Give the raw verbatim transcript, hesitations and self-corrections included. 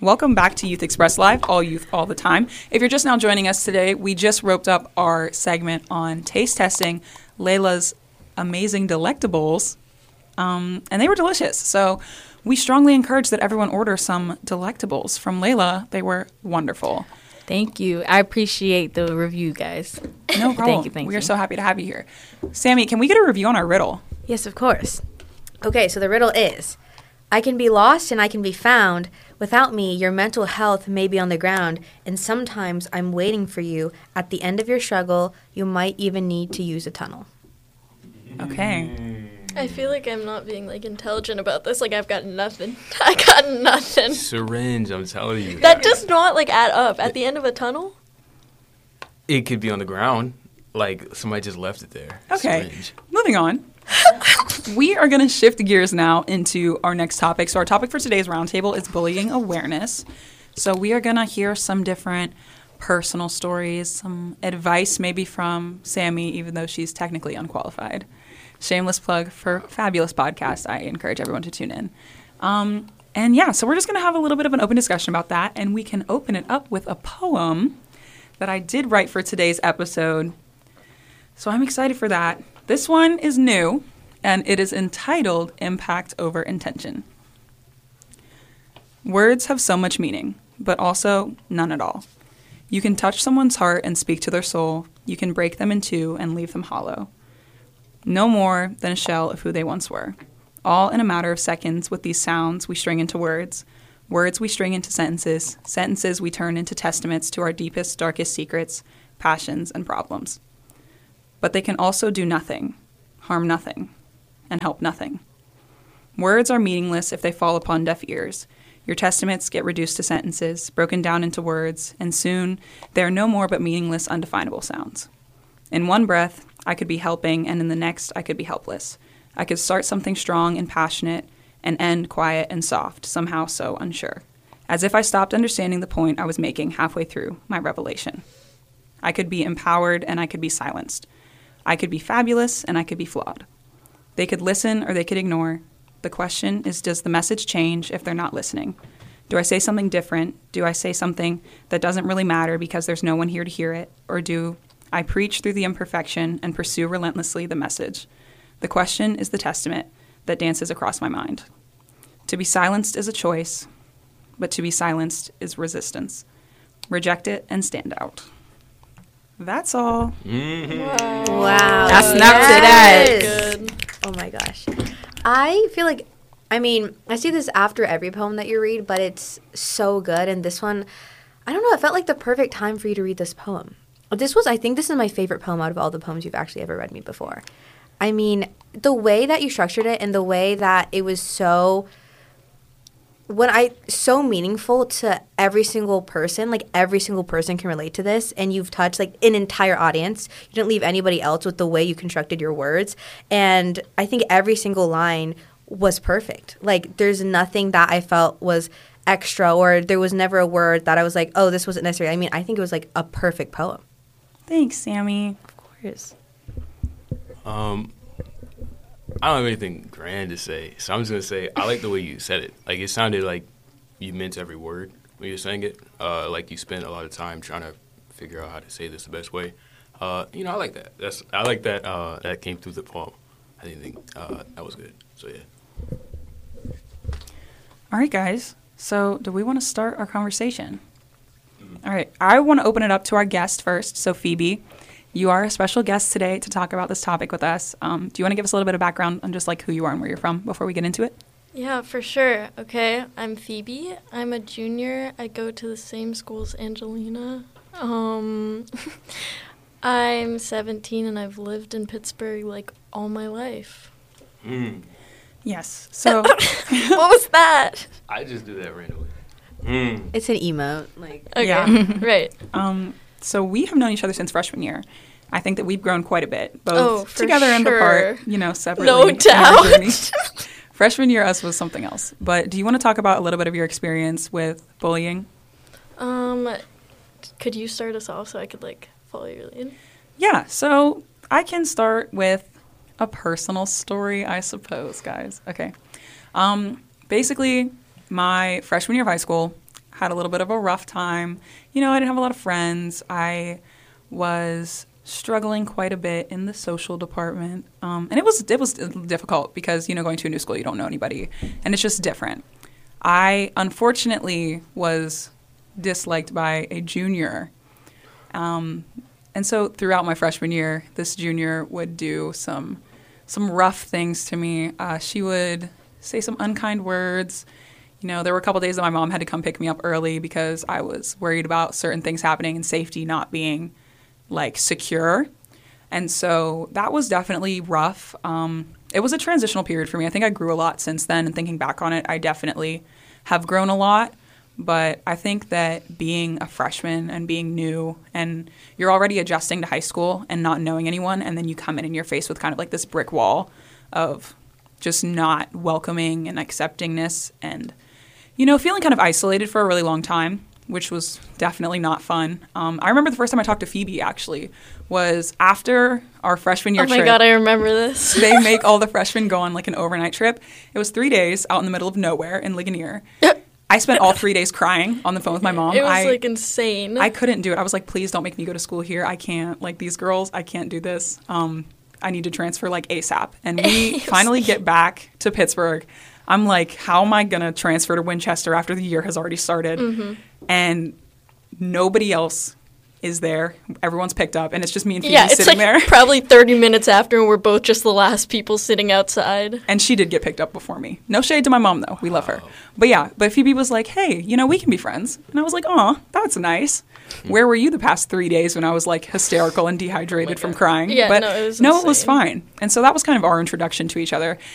Welcome back to Youth Express Live, all youth, all the time. If you're just now joining us today, we just roped up our segment on taste testing Layla's amazing Delectables, um, and they were delicious. So we strongly encourage that everyone order some Delectables from Layla. They were wonderful. Thank you. I appreciate the review, guys. No problem. Thank you, thank we you. are so happy to have you here. Sammy, can we get a review on our riddle? Yes, of course. Okay, so the riddle is, I can be lost and I can be found. Without me, your mental health may be on the ground, and sometimes I'm waiting for you. At the end of your struggle, you might even need to use a tunnel. Okay. I feel like I'm not being, like, intelligent about this. Like, I've got nothing. I got nothing. Syringe, I'm telling you. That does not, like, add up. At the end of a tunnel? It could be on the ground. Like, somebody just left it there. Okay. Syringe. Moving on. We are going to shift gears now into our next topic. So our topic for today's roundtable is bullying awareness. So we are going to hear some different personal stories, some advice maybe from Sammy, even though she's technically unqualified. Shameless plug for Fabulous Podcast. I encourage everyone to tune in. Um, and yeah, so we're just going to have a little bit of an open discussion about that, and we can open it up with a poem that I did write for today's episode. So I'm excited for that. This one is new, and it is entitled Impact Over Intention. Words have so much meaning, but also none at all. You can touch someone's heart and speak to their soul. You can break them in two and leave them hollow. No more than a shell of who they once were. All in a matter of seconds with these sounds we string into words. Words we string into sentences. Sentences we turn into testaments to our deepest, darkest secrets, passions, and problems. But they can also do nothing, harm nothing, and help nothing. Words are meaningless if they fall upon deaf ears. Your testaments get reduced to sentences, broken down into words, and soon they are no more but meaningless, undefinable sounds. In one breath, I could be helping, and in the next, I could be helpless. I could start something strong and passionate, and end quiet and soft, somehow so unsure. As if I stopped understanding the point I was making halfway through my revelation. I could be empowered, and I could be silenced. I could be fabulous, and I could be flawed. They could listen or they could ignore. The question is, does the message change if they're not listening? Do I say something different? Do I say something that doesn't really matter because there's no one here to hear it? Or do I preach through the imperfection and pursue relentlessly the message? The question is the testament that dances across my mind. To be silenced is a choice, but to be silenced is resistance. Reject it and stand out. That's all. Mm-hmm. Wow. Wow. That's not to that. Good. Oh my gosh. I feel like, I mean, I see this after every poem that you read, but it's so good. And this one, I don't know, it felt like the perfect time for you to read this poem. This was, I think this is my favorite poem out of all the poems you've actually ever read me before. I mean, the way that you structured it and the way that it was so, when I, so meaningful to every single person, like every single person can relate to this, and you've touched like an entire audience. You didn't leave anybody else with the way you constructed your words. And I think every single line was perfect. Like there's nothing that I felt was extra, or there was never a word that I was like, oh, this wasn't necessary. I mean, I think it was like a perfect poem. Thanks, Sammy. Of course. Um, I don't have anything grand to say, so I'm just going to say I like the way you said it. Like, it sounded like you meant every word when you were saying it. Uh, like, you spent a lot of time trying to figure out how to say this the best way. Uh, you know, I like that. That's I like that uh, that came through the poem. I didn't think uh, that was good, so yeah. All right, guys. So do we want to start our conversation? All right. I want to open it up to our guest first. So, Phoebe, you are a special guest today to talk about this topic with us. Um, do you want to give us a little bit of background on just like who you are and where you're from before we get into it? Yeah, for sure. Okay, I'm Phoebe. I'm a junior. I go to the same school as Angelina. Um, I'm seventeen, and I've lived in Pittsburgh, like, all my life. Mm. Yes. So What was that? I just do that randomly. Mm. It's an emote. Like, Okay, Yeah. right. um, so we have known each other since freshman year. I think that we've grown quite a bit, both Oh, for together and sure. apart, you know, separately. No in our journey. doubt. Freshman year us was something else. But do you want to talk about a little bit of your experience with bullying? Um, could you start us off so I could, like, follow your lead? Yeah, so I can start with a personal story, I suppose, guys. Okay. Um, basically, my freshman year of high school, had a little bit of a rough time. You know, I didn't have a lot of friends. I was struggling quite a bit in the social department. Um, and it was it was difficult because, you know, going to a new school, you don't know anybody. And it's just different. I, unfortunately, was disliked by a junior. Um, and so throughout my freshman year, this junior would do some some rough things to me. Uh, she would say some unkind words. You know, there were a couple days that my mom had to come pick me up early because I was worried about certain things happening and safety not being, like, secure. And so that was definitely rough. Um, it was a transitional period for me. I think I grew a lot since then, and thinking back on it, I definitely have grown a lot. But I think that being a freshman and being new and you're already adjusting to high school and not knowing anyone, and then you come in and you're faced with kind of like this brick wall of just not welcoming and acceptingness and, you know, feeling kind of isolated for a really long time, which was definitely not fun. Um, I remember the first time I talked to Phoebe, actually, was after our freshman year Oh my trip. God, I remember this. They make all the freshmen go on like an overnight trip. It was three days out in the middle of nowhere in Ligonier. I spent all three days crying on the phone with my mom. It was I, like insane. I couldn't do it. I was like, please don't make me go to school here. I can't. Like, these girls, I can't do this. Um, I need to transfer like ASAP. And we finally get back to Pittsburgh. I'm like, how am I going to transfer to Winchester after the year has already started? Mm-hmm. And nobody else is there. Everyone's picked up, and it's just me and Phoebe yeah, it's sitting like there. probably thirty minutes after, and we're both just the last people sitting outside. And she did get picked up before me. No shade to my mom, though. We love her. But yeah, but Phoebe was like, hey, you know, we can be friends. And I was like, aw, that's nice. Where were you the past three days when I was like hysterical and dehydrated from crying? Yeah, but no, it was no, it was insane. fine. And so that was kind of our introduction to each other.